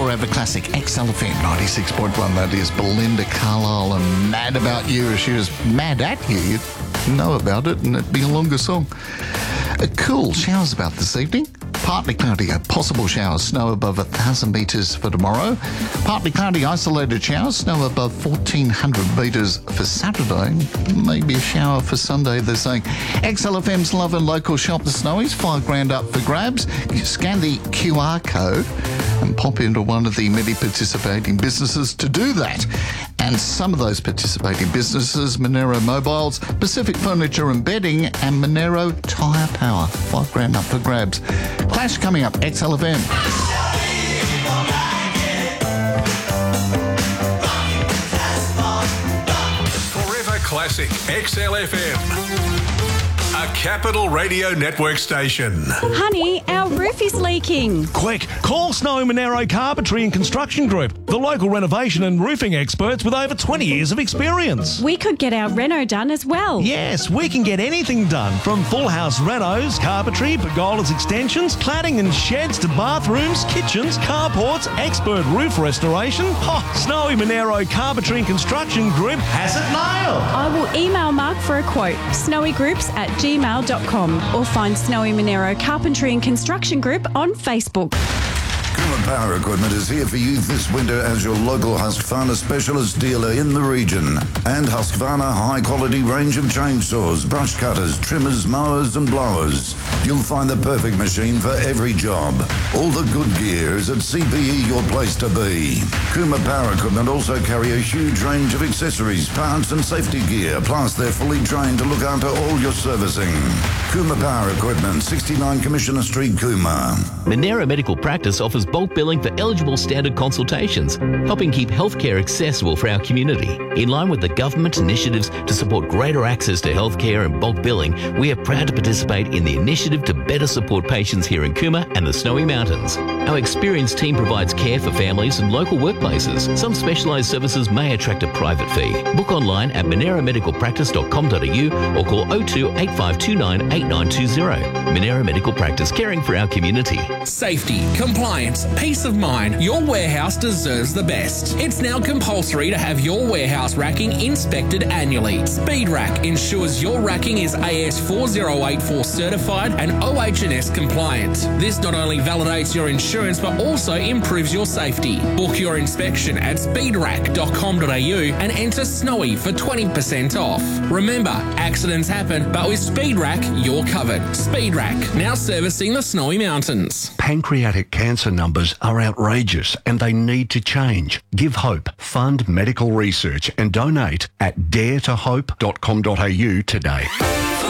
Forever Classic XLFM 96.1. That is Belinda Carlisle and Mad About You. If she was mad at you, you'd know about it and it'd be a longer song. Cool showers about this evening. Partly cloudy, possible showers, snow above 1,000 metres for tomorrow. Partly cloudy, isolated showers, snow above 1,400 metres for Saturday. Maybe a shower for Sunday, they're saying. XLFM's Love and Local Shop, the Snowies, $5,000 up for grabs. You scan the QR code and pop into one of the many participating businesses to do that. And some of those participating businesses, Monero Mobiles, Pacific Furniture and Bedding, and Monero Tyre Power. $5,000 up for grabs. Clash coming up, XLFM. Forever Classic, XLFM. A Capital Radio Network station. Honey, our roof is leaking. Quick, call Snowy Monero Carpentry and Construction Group, the local renovation and roofing experts with over 20 years of experience. We could get our reno done as well. Yes, we can get anything done, from full house renos, carpentry, pergolas extensions, cladding and sheds to bathrooms, kitchens, carports, expert roof restoration. Snowy Monero Carpentry and Construction Group has it nailed. I will email Mark for a quote, snowygroups@gmail.com, or find Snowy Monero Carpentry and Construction Group on Facebook. Kuma Power Equipment is here for you this winter as your local Husqvarna specialist dealer in the region. And Husqvarna high-quality range of chainsaws, brush cutters, trimmers, mowers and blowers. You'll find the perfect machine for every job. All the good gear is at CPE, your place to be. Kuma Power Equipment also carry a huge range of accessories, parts and safety gear, plus they're fully trained to look after all your servicing. Kuma Power Equipment, 69 Commissioner Street, Cooma. Monero Medical Practice offers bulk billing for eligible standard consultations, helping keep healthcare accessible for our community. In line with the government initiatives to support greater access to healthcare and bulk billing, we are proud to participate in the initiative to better support patients here in Cooma and the Snowy Mountains. Our experienced team provides care for families and local workplaces. Some specialised services may attract a private fee. Book online at moneromedicalpractice.com.au or call 02 8529 8920. Monero Medical Practice, caring for our community. Safety, compliance, peace of mind. Your warehouse deserves the best. It's now compulsory to have your warehouse racking inspected annually. Speed Rack ensures your racking is AS 4084 certified and OH&S compliant. This not only validates your insurance but also improves your safety. Book your inspection at speedrack.com.au and enter Snowy for 20% off. Remember, accidents happen, but with Speed Rack, you're covered. Speed Rack, now servicing the Snowy Mountains. Pancreatic cancer numbers are outrageous and they need to change. Give hope, fund medical research and donate at daretohope.com.au today.